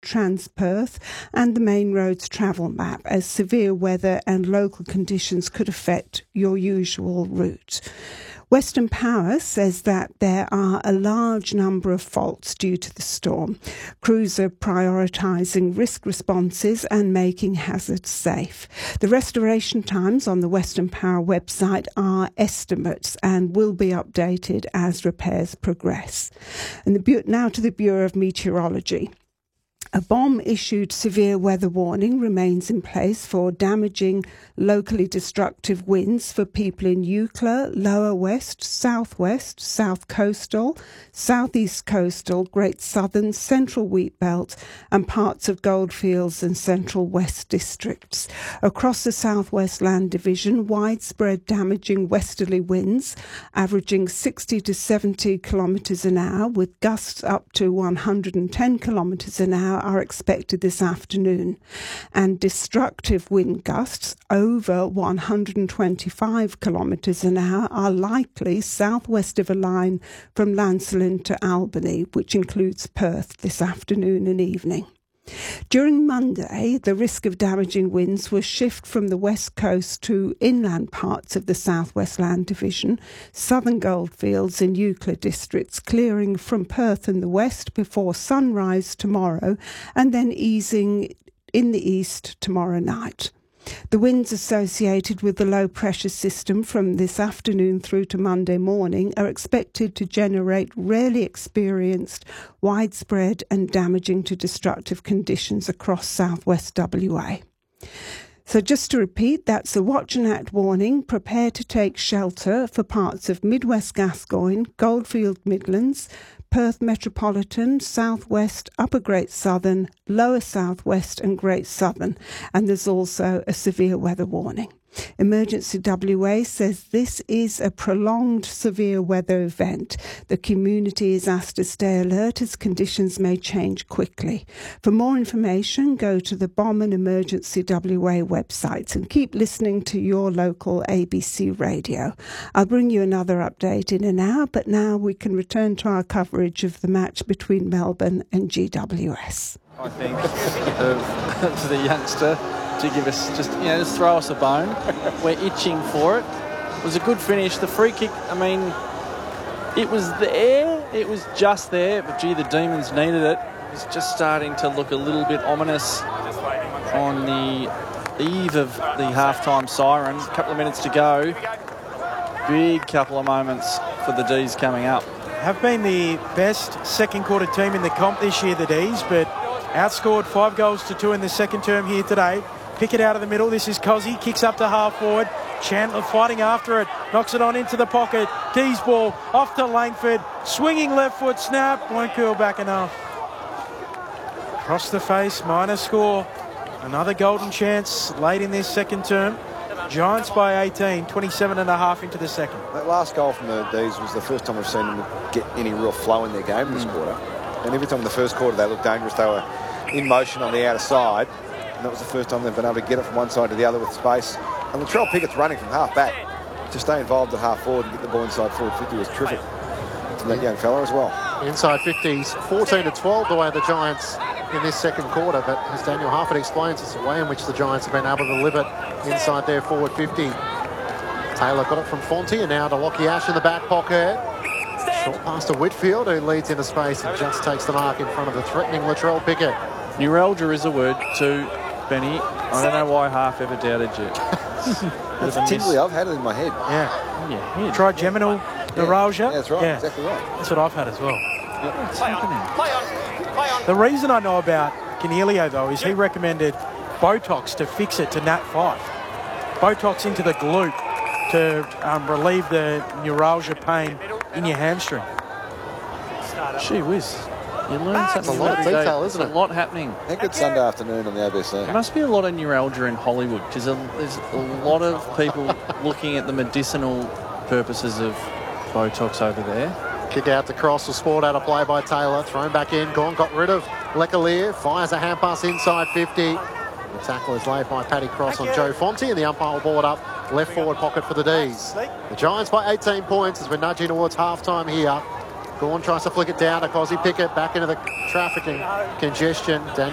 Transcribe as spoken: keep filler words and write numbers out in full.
Trans-Perth and the Main Roads travel map, as severe weather and local conditions could affect your usual route. Western Power says that there are a large number of faults due to the storm. Crews are prioritising risk responses and making hazards safe. The restoration times on the Western Power website are estimates and will be updated as repairs progress. And the, now to the Bureau of Meteorology. A bomb-issued severe weather warning remains in place for damaging, locally destructive winds for people in Eucla, Lower West, South West, South Coastal, South East Coastal, Great Southern, Central Wheat Belt and parts of Goldfields and Central West districts. Across the South West Land Division, widespread damaging westerly winds, averaging sixty to seventy kilometres an hour, with gusts up to one hundred ten kilometres an hour, are expected this afternoon, and destructive wind gusts over one hundred twenty-five kilometres an hour are likely southwest of a line from Lancelin to Albany, which includes Perth, this afternoon and evening. During Monday, the risk of damaging winds will shift from the west coast to inland parts of the South West Land Division, southern Goldfields and Euclid districts, clearing from Perth in the west before sunrise tomorrow and then easing in the east tomorrow night. The winds associated with the low-pressure system from this afternoon through to Monday morning are expected to generate rarely experienced, widespread and damaging to destructive conditions across southwest W A. So just to repeat, that's a watch and act warning. Prepare to take shelter for parts of Midwest Gascoyne, Goldfield Midlands, Perth Metropolitan, South West, Upper Great Southern, Lower South West and Great Southern. And there's also a severe weather warning. Emergency W A says this is a prolonged severe weather event. The community is asked to stay alert as conditions may change quickly. For more information, go to the B O M and Emergency W A websites and keep listening to your local A B C radio. I'll bring you another update in an hour, but now we can return to our coverage of the match between Melbourne and G W S. I think of, to the youngster to give us just, you know, just throw us a bone. We're itching for it. It was a good finish. The free kick, I mean, it was there. It was just there. But, gee, the Demons needed it. It's just starting to look a little bit ominous on the eve of the half-time siren. A couple of minutes to go. Big couple of moments for the D's coming up. Have been the best second-quarter team in the comp this year, the D's, but outscored five goals to two in the second term here today. Pick it out of the middle. This is Cozzy. Kicks up to half forward. Chandler fighting after it. Knocks it on into the pocket. D's ball off to Langford. Swinging left foot snap. Won't curl back enough. Across the face. Minor score. Another golden chance late in this second term. Giants by eighteen. twenty-seven and a half into the second. That last goal from the D's was the first time we've seen them get any real flow in their game this mm. quarter. And every time in the first quarter they looked dangerous, they were in motion on the outer side. And that was the first time they've been able to get it from one side to the other with space. And Latrell Pickett's running from half back to stay involved at half forward and get the ball inside forward fifty was terrific. From that young fella as well. Inside fifties, fourteen to twelve the way the Giants in this second quarter. But as Daniel Harford explains, it's the way in which the Giants have been able to live it inside their forward fifty. Taylor got it from Fonte and now to Lockie Ash in the back pocket. Short pass to Whitfield, who leads into space and just takes the mark in front of the threatening Latrell Pickett. Neuralgia is a word too, Benny. I don't know why Half ever doubted you. That's tingly. I've had it in my head. Yeah. Yeah. yeah. Trigeminal neuralgia. Yeah, that's right. Yeah. Exactly right. That's what I've had as well. What's happening? Play on. Play on. The reason I know about Cornelio, though, is he recommended Botox to fix it to Nat five. Botox into the glute to um, relieve the neuralgia pain in your hamstring. Gee whiz. You learn something. A lot of detail, isn't it? A lot happening. A good Sunday afternoon on the A B C. There must be a lot of neuralgia in Hollywood because there's a lot of people looking at the medicinal purposes of Botox over there. Kick out to cross, the sport out of play by Taylor. Thrown back in, gone, got rid of Lecalier. Fires a hand pass inside fifty. The tackle is laid by Paddy Cross on Joe Fonte, and the umpire will ball it up left forward pocket for the D's. The Giants by eighteen points as we're nudging towards half-time here. Gawn tries to flick it down to Cozzy Pickett, back into the trafficking congestion. Daniel